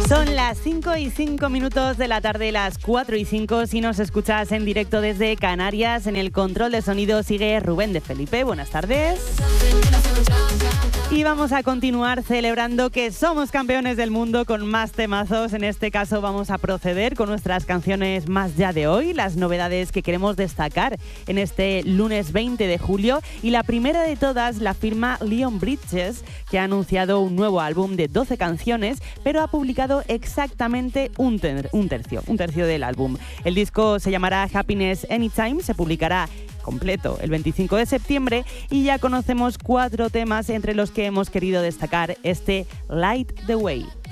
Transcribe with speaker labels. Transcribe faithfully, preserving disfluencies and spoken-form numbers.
Speaker 1: Son las cinco y cinco minutos de la tarde, las cuatro y cinco. Si nos escuchas en directo desde Canarias, en el control de sonido sigue Rubén de Felipe. Buenas tardes. Y vamos a continuar celebrando que somos campeones del mundo con más temazos. En este caso vamos a proceder con nuestras canciones más ya de hoy, las novedades que queremos destacar en este lunes veinte de julio. Y la primera de todas la firma Leon Bridges, que ha anunciado un nuevo álbum de doce canciones, pero ha publicado exactamente un, ter- un tercio, un tercio del álbum. El disco se llamará Happiness Anytime, se publicará completo el veinticinco de septiembre y ya conocemos cuatro temas entre los que hemos querido destacar este Light the Way.